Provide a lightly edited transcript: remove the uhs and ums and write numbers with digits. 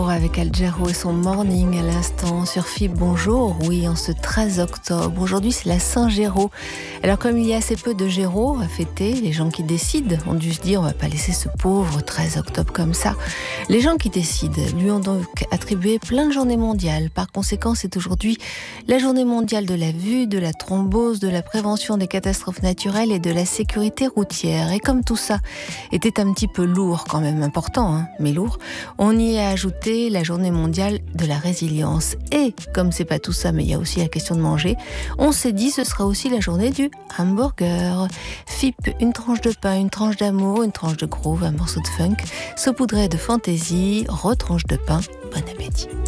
avec Al Jarreau et son Morning à l'instant sur FIB. Bonjour, oui, en ce 13 octobre. Aujourd'hui, c'est la Saint-Géraud. Alors, comme il y a assez peu de Géraud à fêter, les gens qui décident ont dû se dire on va pas laisser ce pauvre 13 octobre comme ça. Les gens qui décident lui ont donc attribué plein de journées mondiales. Par conséquent, c'est aujourd'hui la journée mondiale de la vue, de la thrombose, de la prévention des catastrophes naturelles et de la sécurité routière. Et comme tout ça était un petit peu lourd, quand même important, hein, mais lourd, on y a ajouté la journée mondiale de la résilience. Et comme c'est pas tout ça, mais il y a aussi la question de manger, on s'est dit ce sera aussi la journée du hamburger. FIP, une tranche de pain, une tranche d'amour, une tranche de groove, un morceau de funk, saupoudré de fantaisie, retranche de pain. Bon appétit.